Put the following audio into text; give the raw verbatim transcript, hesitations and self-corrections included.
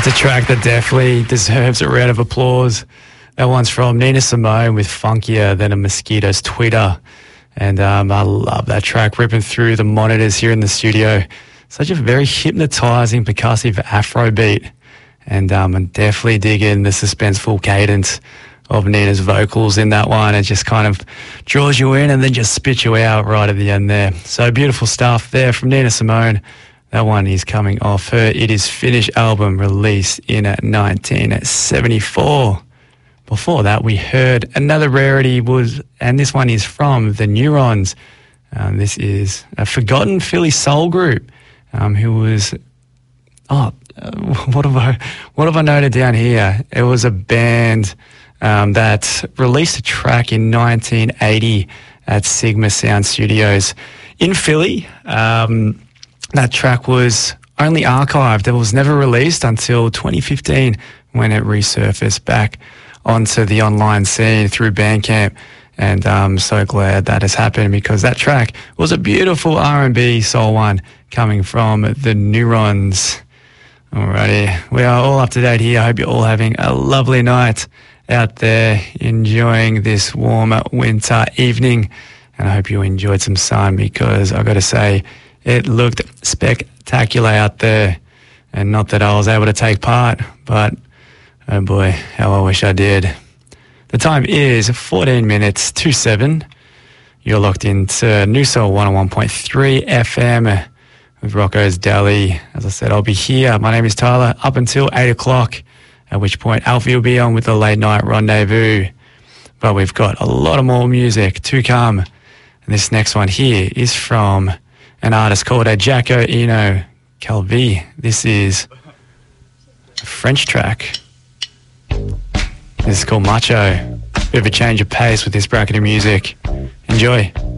It's a track that definitely deserves a round of applause. That one's from Nina Simone with Funkier Than a Mosquito's Tweeter. And um, I love that track, ripping through the monitors here in the studio. Such a very hypnotising, percussive Afro beat. And um, I'm definitely digging the suspenseful cadence of Nina's vocals in that one. It just kind of draws you in and then just spits you out right at the end there. So beautiful stuff there from Nina Simone. That one is coming off her It Is Finished album, released in nineteen seventy-four. Before that, we heard another rarity, was, and this one is from the Neurons. Um, this is a forgotten Philly soul group um, who was, oh, uh, what have I, what have I noted down here? It was a band um, that released a track in nineteen eighty at Sigma Sound Studios in Philly. Um, That track was only archived. It was never released until twenty fifteen when it resurfaced back onto the online scene through Bandcamp. And I'm so glad that has happened, because that track was a beautiful R and B soul one coming from the Neurons. Alrighty, we are all up to date here. I hope you're all having a lovely night out there, enjoying this warm winter evening. And I hope you enjoyed some sun, because I've got to say, it looked spectacular out there. And not that I was able to take part, but oh boy, how I wish I did. The time is fourteen minutes to seven. You're locked into New Soul one oh one point three F M with Rocco's Deli. As I said, I'll be here. My name is Tyler, up until eight o'clock, at which point Alfie will be on with the late night rendezvous. But we've got a lot of more music to come. And this next one here is from an artist called Jacko Eno Calvi. This is a French track. This is called Macho. Bit of a change of pace with this bracket of music. Enjoy.